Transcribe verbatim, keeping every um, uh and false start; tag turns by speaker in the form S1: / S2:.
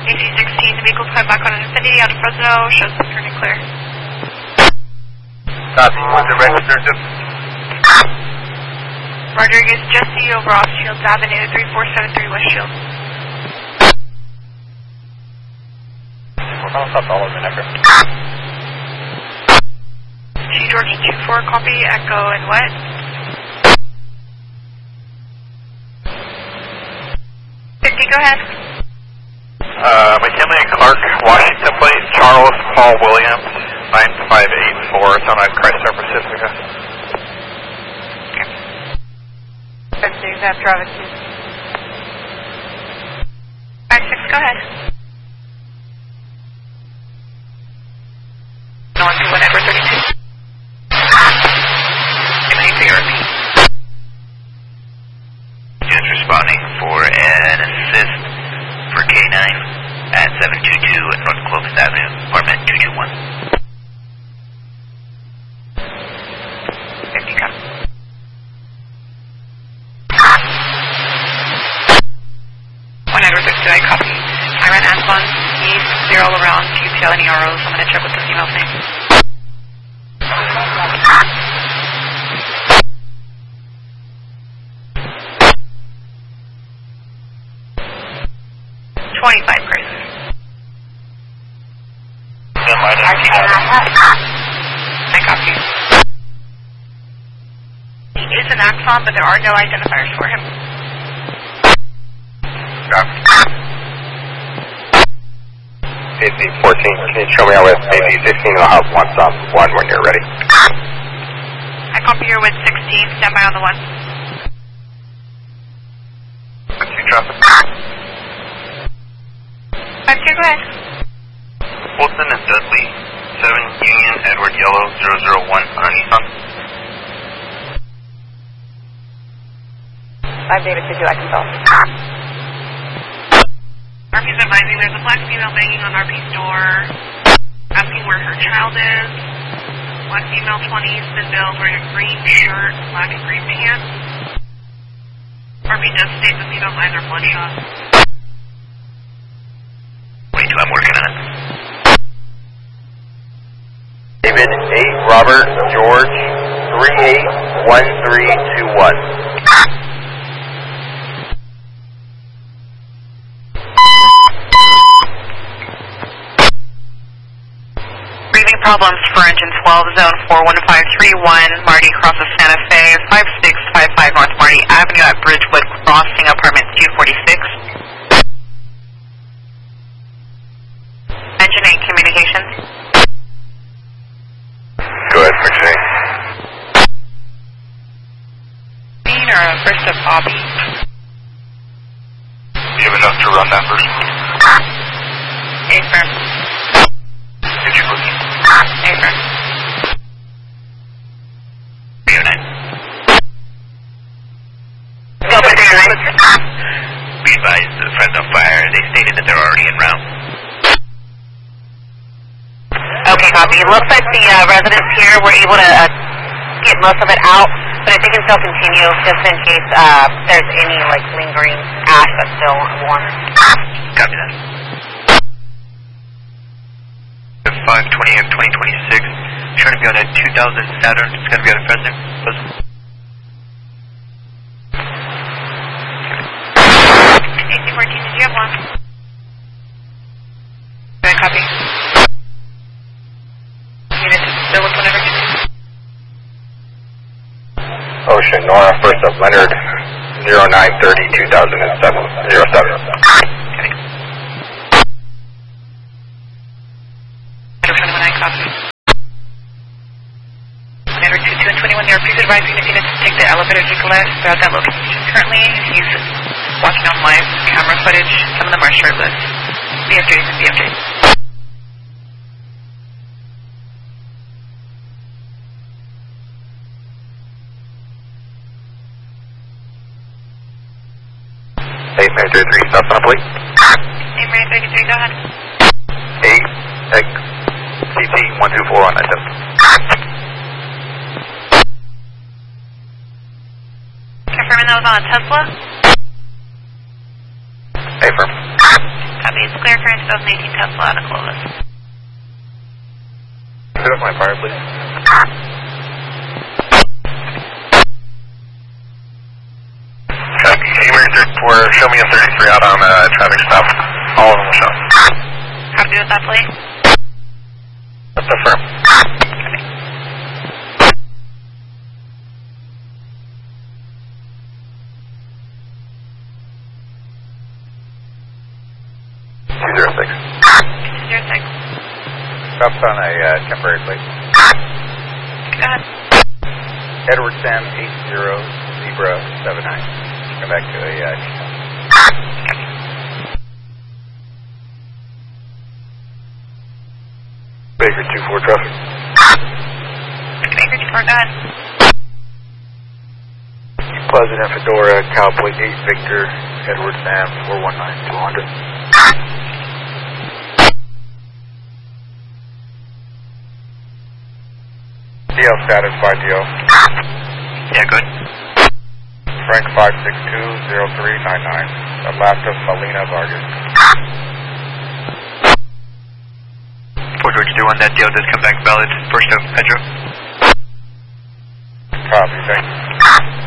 S1: A C sixteen, the vehicle's coming back on Infinity out of Fresno, shows them turning clear.
S2: Copy, what's the register to?
S1: Rodriguez, Jesse over off Shields Avenue, three four seven three West Shields.
S2: I'll stop all over the necker.
S1: G Georgia two four, copy, Echo and what? fifty, go ahead.
S2: Uh, McKinley and Clark, Washington plate, Charles Paul Williams, nine five eight four, Son of Chrysler Pacifica.
S1: fifty, that's Travis. five six, go ahead. No one two one, Edward thirty-two. Can I see your repeat?
S3: Just responding for an assist for K nine at seven two two at North Clovis Avenue, apartment two two one.
S1: fifty, go. one Edward thirty-two, I copy. I ran Antoine East, zero all around. Do you feel any R Os? I'm going to check with the female's name. twenty-five cruisers. I copy. He is an Axon, but there are no identifiers for him.
S2: Copy. A C fourteen, can you show me out with A C sixteen and I'll have one stop one when you're ready?
S1: I copy your with sixteen, stand by on the one.
S2: Let's see traffic.
S1: five two, go ahead.
S3: Wilson and Dudley, seven Union Edward Yellow, zero zero one on Nissan.
S1: five David two two, I can tell. R P's advising there's a black female banging on R P's door, asking where her child is. Black female, twenties, thin build, wearing a green shirt, black and green pants. R P does state the female's eyes are bloodshot.
S3: twenty-two, I'm working on it.
S2: David eight, Robert, George, three eight one three two one.
S1: Breathing problems for engine twelve, zone four one five three one, Marty crosses Santa Fe, five six five five North Marty Avenue at Bridgewood Crossing, apartment two forty-six. Engine eight, communications.
S2: Go ahead, Engine eight.
S1: Dean or first up Bobby?
S2: You have enough to run that first?
S1: Eight firm.
S2: Did you look?
S1: Eight firm.
S3: three oh nine.
S1: Go for three oh nine.
S3: We advised the Fresno Fire, they stated that they're already en route.
S1: Okay, copy. It looks like the uh, residents here were able to uh, get most of it out, but if they can still continue, just in case uh, there's any like lingering ash that's still warm.
S3: Copy that. five twenty of twenty twenty-six, trying to be on a two thousand Saturn, it's going to be out of Fresno.
S1: A C fourteen, did you have one? Good, copy. Unit still with whenever you
S2: Ocean, Nora, first up Leonard, zero nine thirty two thousand seven, zero seven.
S1: Copy. Leonard two two and twenty-one there. Please advise unit units to take the elevator to Gillette. They're at that location currently. He's watching on live camera footage. Some of them are shirtless. B F Js and B F Js.
S2: eight nine three three, stop on plate.
S1: eight nine three three, go ahead.
S2: eight, X, C T one two four on that tip.
S1: Confirming that was on a Tesla?
S2: Hey, firm.
S1: Copy. please. Clear for twenty eighteen Tesla out of Clovis.
S2: Put up my fire, please. Okay, Camry thirty-four, show me a thirty-three out on uh, traffic stop. All of them will show.
S1: Copy with that, please.
S2: That's affirm. two zero six.
S1: two zero six.
S2: Stops on a uh, temporary plate.
S1: Go ahead.
S2: Edward Sam eight zero Zebra seven nine. Come back to a uh, Baker two four traffic.
S1: Baker two four, go ahead.
S2: Pleasant Fedora, Cowboy eight Victor, Edward Sam four one nine two hundred. D L status five D L.
S3: Yeah, good.
S2: Frank five six two zero three nine nine. Atlanta Salina Vargas.
S3: Fort George two one, that deal does come back valid. First up, Pedro.
S2: Copy, thank you.